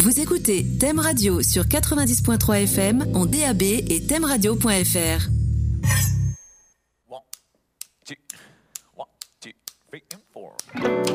Vous écoutez Thème Radio sur 90.3 FM en DAB et thèmeradio.fr. 1, 2, 1, 2, 3 and 4.